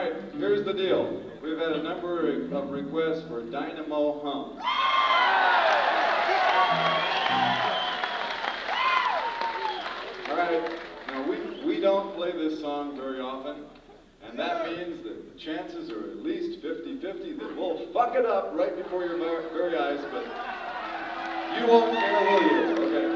right, here's the deal. We've had a number of requests for Dynamo Hum. All right, now we don't play this song very often, and that means that the chances are at least 50-50 that we'll fuck it up right before your very eyes, but you won't care, will you? Okay.